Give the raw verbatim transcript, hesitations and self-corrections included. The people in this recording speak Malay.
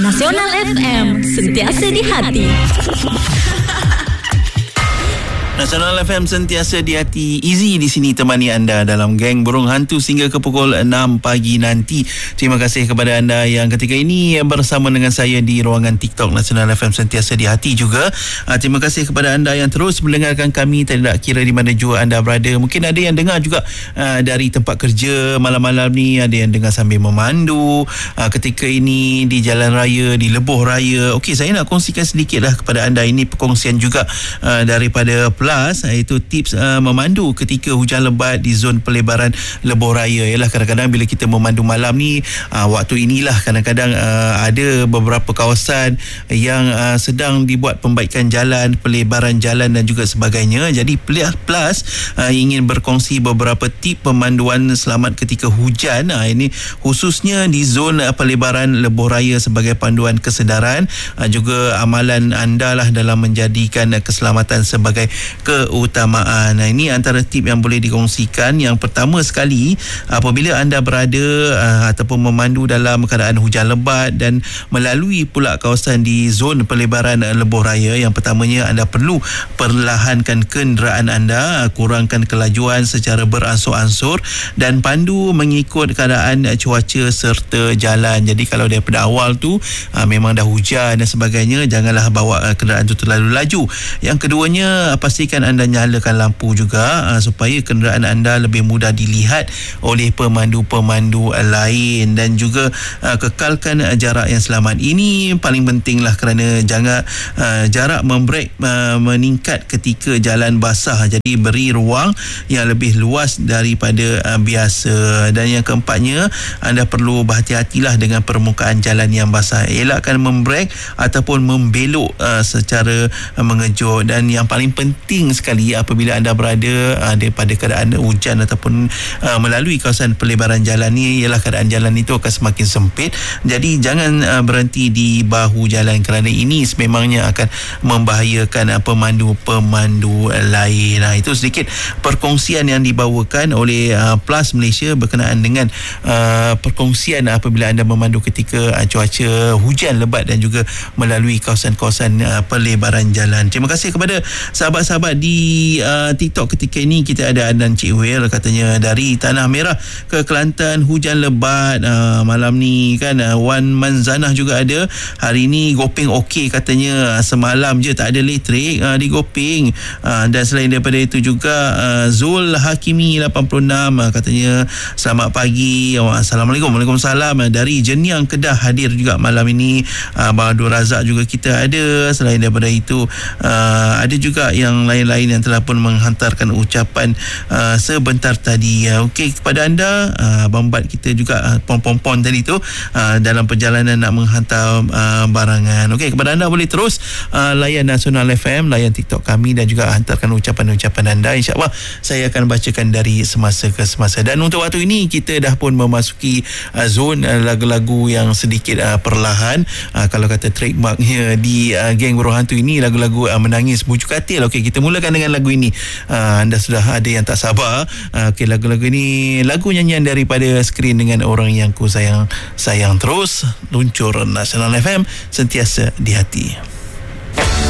Nasional F M, sentiasa di hati. Nasional F M sentiasa di hati. Easy di sini temani anda dalam Geng Burung Hantu sehingga ke pukul enam pagi nanti. Terima kasih kepada anda yang ketika ini bersama dengan saya di ruangan TikTok Nasional F M sentiasa di hati juga. Uh, terima kasih kepada anda yang terus mendengarkan kami, tidak kira di mana jua anda berada. Mungkin ada yang dengar juga uh, dari tempat kerja malam-malam ni, ada yang dengar sambil memandu uh, ketika ini di jalan raya, di lebuh raya. Okey, saya nak kongsikan sedikit lah kepada anda. Ini perkongsian juga uh, daripada Plus, iaitu tips uh, memandu ketika hujan lebat di zon pelebaran lebuh raya. Ialah kadang-kadang bila kita memandu malam ni, uh, waktu inilah kadang-kadang uh, ada beberapa kawasan yang uh, sedang dibuat pembaikan jalan, pelebaran jalan dan juga sebagainya. Jadi Plus uh, ingin berkongsi beberapa tip pemanduan selamat ketika hujan. Uh, ini khususnya di zon uh, pelebaran lebuh raya sebagai panduan kesedaran, uh, juga amalan anda lah dalam menjadikan uh, keselamatan sebagai keutamaan. Nah, ini antara tip yang boleh dikongsikan. Yang pertama sekali, apabila anda berada uh, ataupun memandu dalam keadaan hujan lebat dan melalui pula kawasan di zon pelebaran uh, lebuh raya, yang pertamanya anda perlu perlahankan kenderaan anda, uh, kurangkan kelajuan secara beransur-ansur dan pandu mengikut keadaan uh, cuaca serta jalan. Jadi kalau daripada awal tu uh, memang dah hujan dan sebagainya, janganlah bawa uh, kenderaan tu terlalu laju. Yang keduanya, pastikan anda nyalakan lampu juga uh, supaya kenderaan anda lebih mudah dilihat oleh pemandu-pemandu uh, lain, dan juga uh, kekalkan uh, jarak yang selamat. Ini paling penting lah, kerana jangan uh, jarak membrek uh, meningkat ketika jalan basah. Jadi beri ruang yang lebih luas daripada uh, biasa. Dan yang keempatnya, anda perlu berhati-hatilah dengan permukaan jalan yang basah. Elakkan membrek ataupun membelok uh, secara uh, mengejut. Dan yang paling penting sekali, apabila anda berada uh, daripada keadaan hujan ataupun uh, melalui kawasan pelebaran jalan ni, ialah keadaan jalan itu akan semakin sempit. Jadi jangan uh, berhenti di bahu jalan, kerana ini sememangnya akan membahayakan uh, pemandu-pemandu uh, lain. Nah, itu sedikit perkongsian yang dibawakan oleh uh, Plus Malaysia berkenaan dengan uh, perkongsian apabila anda memandu ketika uh, cuaca hujan lebat dan juga melalui kawasan-kawasan uh, pelebaran jalan. Terima kasih kepada sahabat-sahabat di uh, TikTok. Ketika ini kita ada Adan Cik Huel, katanya dari Tanah Merah ke Kelantan hujan lebat uh, malam ni kan. uh, Wan Manzanah juga ada, hari ni Gopeng okey katanya, uh, semalam je tak ada elektrik uh, di Gopeng. uh, dan selain daripada itu juga uh, Zul Hakimi lapan puluh enam uh, katanya selamat pagi. oh, Assalamualaikum. Waalaikumsalam. uh, dari Jeniang Kedah hadir juga malam ini. uh, Bahadur Razak juga kita ada. Selain daripada itu uh, ada juga yang lain-lain yang telah pun menghantarkan ucapan uh, sebentar tadi. Uh, Okey, kepada anda, uh, Bambat kita juga uh, pom-pom-pom tadi tu uh, dalam perjalanan nak menghantar uh, barangan. Okey, kepada anda boleh terus uh, layan Nasional F M, layan TikTok kami dan juga hantarkan ucapan-ucapan anda. InsyaAllah saya akan bacakan dari semasa ke semasa. Dan untuk waktu ini kita dah pun memasuki uh, zon uh, lagu-lagu yang sedikit uh, perlahan. Uh, kalau kata trademarknya di uh, Geng Burung Hantu ini, lagu-lagu uh, menangis bujuk katil. Okey, kita mulakan dengan lagu ini. Uh, anda sudah ada yang tak sabar. Uh, Okey, lagu-lagu ini lagu nyanyian daripada skrin dengan orang yang ku sayang. Sayang terus, luncur Nasional F M sentiasa di hati.